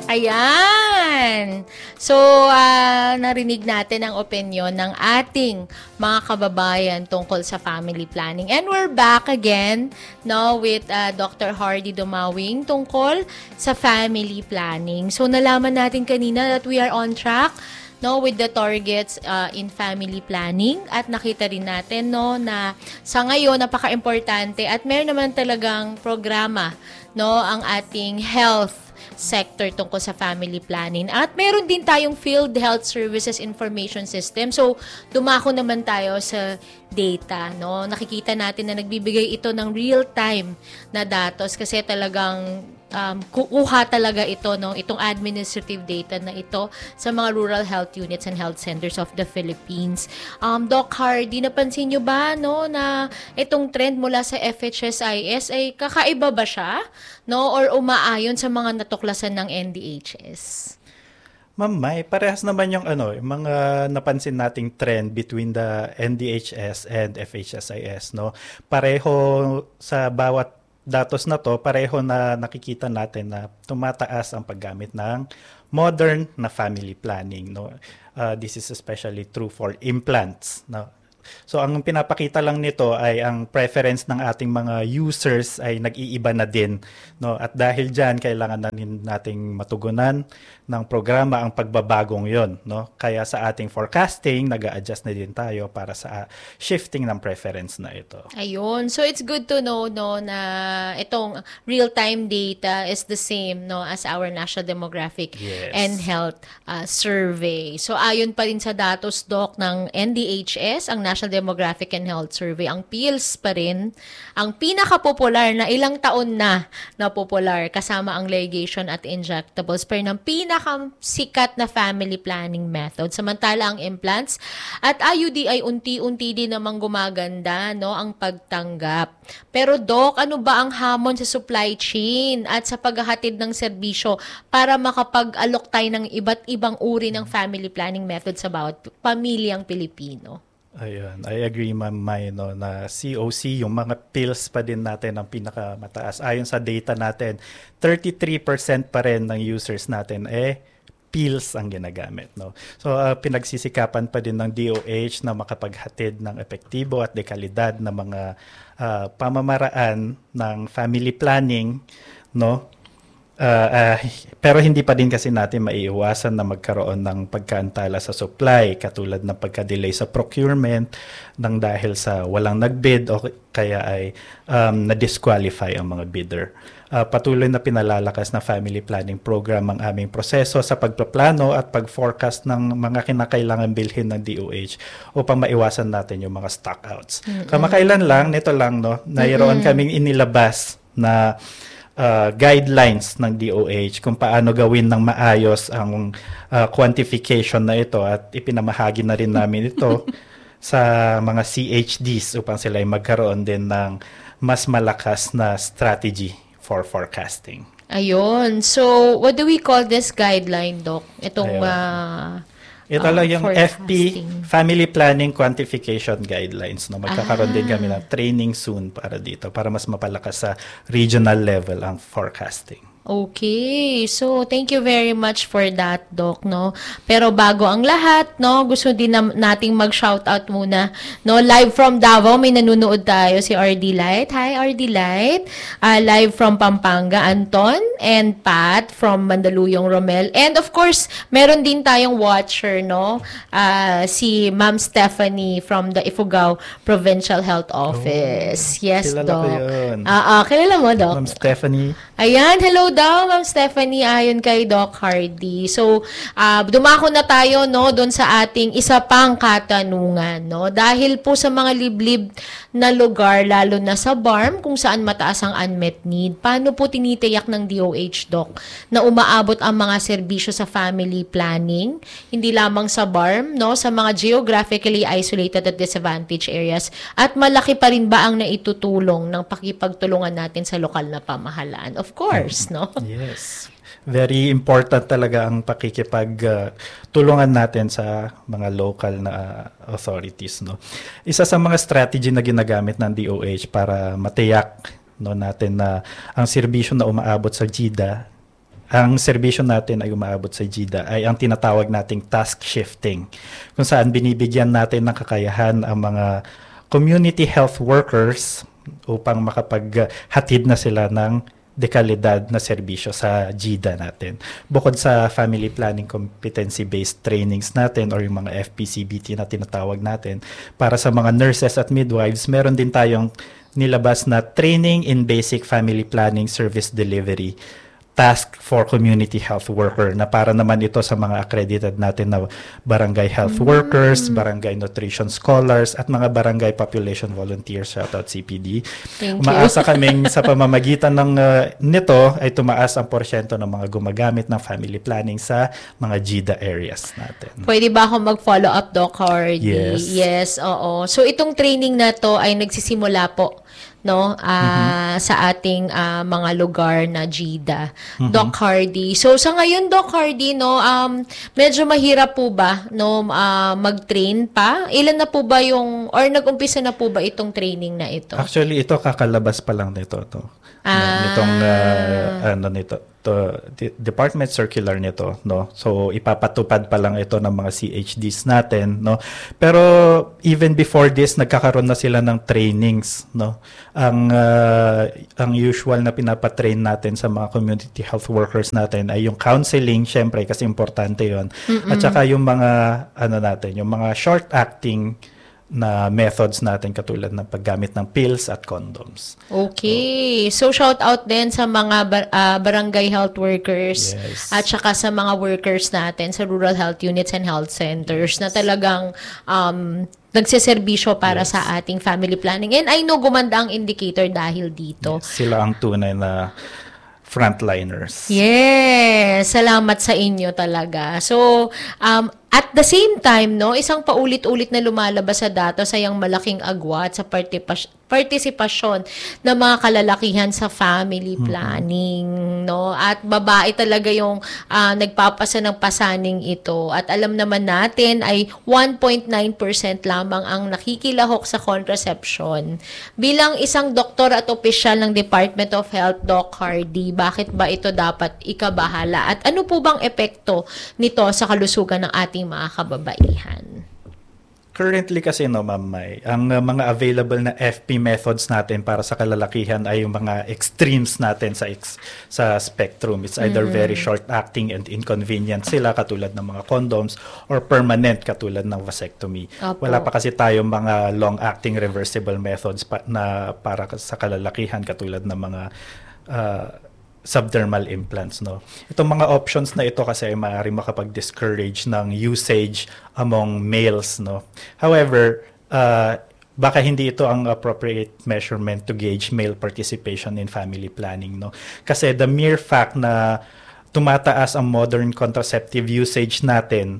Ayan. So, narinig natin ang opinion ng ating mga kababayan tungkol sa family planning. And we're back again, no, with Dr. Hardy Dumawing tungkol sa family planning. So, nalaman natin kanina that we are on track, no, with the targets in family planning, at nakita rin natin, no, na sa ngayon napaka-importante at meron naman talagang programa, no, ang ating health sector tungkol sa family planning. At meron din tayong Field Health Services Information System. So, dumako naman tayo sa data, no? Nakikita natin na nagbibigay ito ng real-time na datos kasi talagang kukuha talaga ito, no, itong administrative data na ito sa mga rural health units and health centers of the Philippines. Doc Hardy, napansin nyo ba, no, na itong trend mula sa FHSIS ay kakaiba ba siya, no, or umaayon sa mga natuklasan ng NDHS? Ma'am May, parehas naman yung yung mga napansin nating trend between the NDHS and FHSIS, no. Pareho sa bawat datos na to, pareho na nakikita natin na tumataas ang paggamit ng modern na family planning, no. This is especially true for implants, no. So ang pinapakita lang nito ay ang preference ng ating mga users ay nag-iiba na din, no. At dahil diyan kailangan nating matugunan ng programa ang pagbabagong 'yon, no. Kaya sa ating forecasting, nag-a-adjust na din tayo para sa shifting ng preference na ito. Ayun. So it's good to know, no, na itong real-time data is the same, no, as our National Demographic and Health Survey. So ayon pa rin sa datos, Doc, ng NDHS, ang National Demographic and Health Survey, ang PILS pa rin ang pinaka-popular na ilang taon na popular kasama ang ligation at injectables pero ng pinaka-sikat na family planning method. Samantala ang implants at IUD ay unti-unti din namang gumaganda, no, ang pagtanggap. Pero Doc, ano ba ang hamon sa supply chain at sa paghahatid ng serbisyo para makapag-alok tayo ng iba't ibang uri ng family planning method sa bawat pamilyang Pilipino? Ayun, I agree, Ma'am May, no, na COC, yung mga pills pa din natin ang pinakamataas. Ayon sa data natin, 33% pa rin ng users natin pills ang ginagamit, no. So pinagsisikapan pa din ng DOH na makapaghatid ng epektibo at dekalidad na mga pamamaraan ng family planning, no. Pero hindi pa din kasi natin maiiwasan na magkaroon ng pagkaantala sa supply, katulad ng pagka-delay sa procurement nang dahil sa walang nag-bid o kaya ay na-disqualify ang mga bidder. Patuloy na pinalalakas na family planning program ang aming proseso sa pagpaplano at pag-forecast ng mga kinakailangan bilhin ng DOH upang maiwasan natin yung mga stockouts. Kamakailan lang, nito lang, no, nairoon kaming inilabas na guidelines ng DOH kung paano gawin ng maayos ang quantification na ito, at ipinamahagi na rin namin ito sa mga CHDs upang sila ay magkaroon din ng mas malakas na strategy for forecasting. Ayun. So, what do we call this guideline, Doc? Itong ito lang yung FP, Family Planning Quantification Guidelines. No? Magkakaroon din kami ng training soon para dito, para mas mapalakas sa regional level ang forecasting. Okay. So, thank you very much for that, Doc, no? Pero bago ang lahat, no, gusto din nating mag-shoutout muna, no? Live from Davao, may nanonood tayo, si RD Light. Hi, RD Light. Live from Pampanga, Anton and Pat from Mandaluyong, Romel. And of course, meron din tayong watcher, no? Si Ma'am Stephanie from the Ifugao Provincial Health Office. Yes, kilala Doc. Ko yun. Kilala mo, Doc? Ma'am Stephanie. Ayan, hello daw, Ma'am Stephanie, ayon kay Doc Hardy. So, dumako na tayo, no, doon sa ating isa pang katanungan, no. Dahil po sa mga liblib na lugar, lalo na sa BARM, kung saan mataas ang unmet need, paano po tinitiyak ng DOH, Doc, na umaabot ang mga serbisyo sa family planning, hindi lamang sa BARM, no, sa mga geographically isolated at disadvantaged areas, at malaki pa rin ba ang naitutulong ng pakipagtulungan natin sa lokal na pamahalaan? Of course, no? Yes. Very important talaga ang pakikipagtulungan natin sa mga local na authorities, no. Isa sa mga strategy na ginagamit ng DOH para matiyak, no, natin na ang serbisyo na umaabot sa GIDA ang serbisyo natin ay umaabot sa GIDA ay ang tinatawag nating task shifting, kung saan binibigyan natin ng kakayahan ang mga community health workers upang makapaghatid na sila ng dekalidad na serbisyo sa GIDA natin. Bukod sa family planning competency-based trainings natin or yung mga FPCBT na tinatawag natin, para sa mga nurses at midwives, meron din tayong nilabas na training in basic family planning service delivery task for community health worker, na para naman ito sa mga accredited natin na barangay health workers, barangay nutrition scholars, at mga barangay population volunteers, shoutout CPD. Thank you. Umaasa kaming sa pamamagitan ng nito ay tumaas ang porsyento ng mga gumagamit ng family planning sa mga GIDA areas natin. Pwede ba ako mag-follow up, Doc Hardy? Yes. Yes, oo. So itong training na to ay nagsisimula po, no, sa ating mga lugar na GIDA. Doc Hardy. So sa ngayon, Doc Hardy, no, medyo mahirap po ba, no, mag-train pa? Ilan na po ba yung, or nag-umpisa na po ba itong training na ito? Actually, ito kakalabas pa lang nito to. Nitong department circular nito, no. So ipapatupad pa lang ito ng mga CHDs natin, no. Pero even before this, nagkakaroon na sila ng trainings, no. Ang usual na pinapatrain natin sa mga community health workers natin ay yung counseling, syempre kasi importante 'yon. At saka yung mga yung mga short acting na methods natin katulad ng paggamit ng pills at condoms. Okay. So shout out din sa mga barangay health workers, Yes. at saka sa mga workers natin sa rural health units and health centers na talagang nagseserbisyo para Yes. sa ating family planning. And I know gumanda ang indicator dahil dito. Yes, sila ang tunay na frontliners. Yes, salamat sa inyo talaga. So, at the same time, no, isang paulit-ulit na lumalabas sa data sa yung malaking agwat sa partisipasyon ng mga kalalakihan sa family planning, no? At babae talaga yung nagpapasa ng pasaning ito. At alam naman natin ay 1.9% lamang ang nakikilahok sa contraception. Bilang isang doktor at opisyal ng Department of Health, Doc Hardy, bakit ba ito dapat ikabahala? At ano po bang epekto nito sa kalusugan ng ating mga kababaihan? Currently kasi, no, Ma'am Mai, ang mga available na FP methods natin para sa kalalakihan ay yung mga extremes natin sa spectrum. It's either very short acting and inconvenient sila katulad ng mga condoms, or permanent katulad ng vasectomy. Opo. Wala pa kasi tayong mga long acting reversible methods na para sa kalalakihan katulad ng mga subdermal implants, no. Itong mga options na ito kasi ay maaari makapag-discourage ng usage among males, no. However, baka hindi ito ang appropriate measurement to gauge male participation in family planning, no. Kasi the mere fact na tumataas ang modern contraceptive usage natin,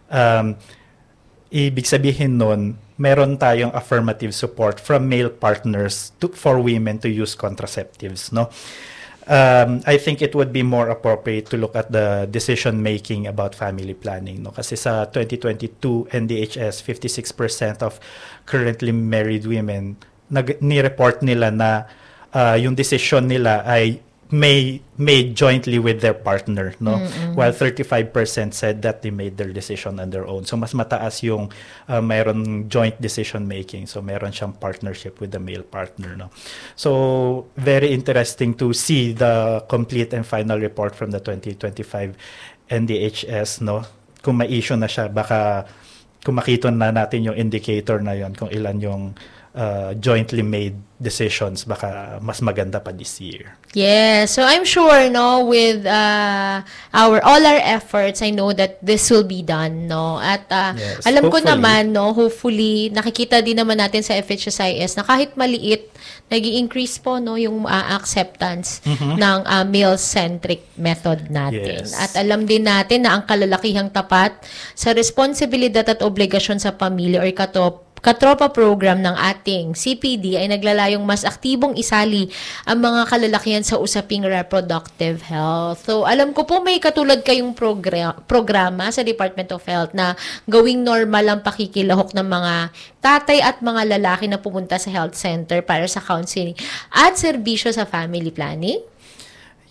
ibig sabihin nun, meron tayong affirmative support from male partners for women to use contraceptives, no. I think it would be more appropriate to look at the decision making about family planning, no, kasi sa 2022 NDHS 56% of currently married women ni-report nila na yung decision nila ay made jointly with their partner, no, while 35% said that they made their decision on their own. So mas mataas yung mayroon joint decision making, so meron siyang partnership with the male partner, no. So very interesting to see the complete and final report from the 2025 NDHS, no. Kung may issue na siya, baka kung makita na natin yung indicator na yon, kung ilan yung jointly made decisions, baka mas maganda pa this year. Yeah, so I'm sure, no, with all our efforts, I know that this will be done, no. At Yes, alam ko hopefully. naman, no, hopefully nakikita din naman natin sa FHSIS na kahit maliit, nag-i-increase po, no, yung acceptance ng male-centric method natin. Yes. At alam din natin na ang kalalakihang tapat sa responsibilidad at obligasyon sa pamilya or katropa program ng ating CPD ay naglalayong mas aktibong isali ang mga kalalakihan sa usaping reproductive health. So, alam ko po may katulad kayong programa sa Department of Health na gawing normal ang pakikilahok ng mga tatay at mga lalaki na pumunta sa health center para sa counseling at serbisyo sa family planning.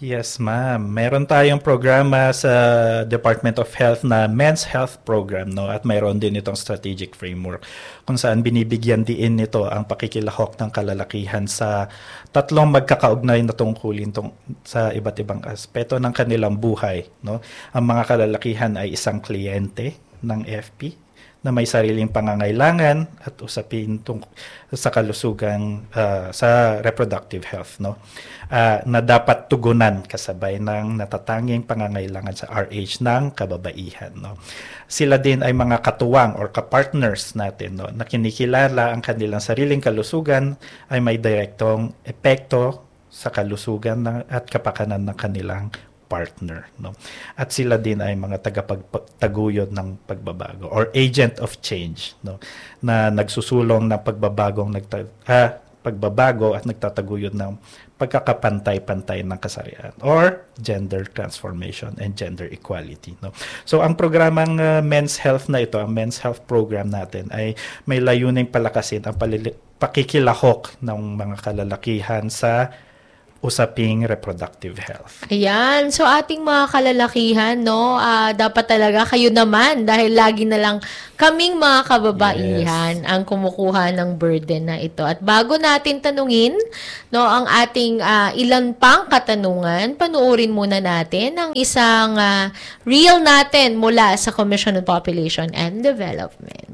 Yes, ma'am. Meron tayong programa sa Department of Health na Men's Health Program, no? At mayroon din itong strategic framework kung saan binibigyan diin nito ang pakikilahok ng kalalakihan sa tatlong magkakaugnay na tungkulin sa iba't ibang aspeto ng kanilang buhay, no? Ang mga kalalakihan ay isang kliyente ng FP na may sariling pangangailangan at usapin sa kalusugan sa reproductive health, no, na dapat tugunan kasabay ng natatanging pangangailangan sa RH ng kababaihan, no. Sila din ay mga katuwang or kapartners natin, no, na kinikilala ang kanilang sariling kalusugan ay may direktong epekto sa kalusugan at kapakanan ng kanilang partner, no. At sila din ay mga tagapagtaguyod ng pagbabago or agent of change, no, na nagsusulong ng pagbabago at nagtataguyod ng pagkakapantay-pantay ng kasarian or gender transformation and gender equality, no. So ang programang Men's Health na ito, ang Men's Health Program natin ay may layuning palakasin ang pakikilahok ng mga kalalakihan sa usaping reproductive health. Ayan. So, ating mga kalalakihan, no, dapat talaga kayo naman dahil lagi na lang kaming mga kababaihan ang kumukuha ng burden na ito. At bago natin tanungin, no, ang ating ilan pang katanungan, panuorin muna natin ang isang reel natin mula sa Commission on Population and Development.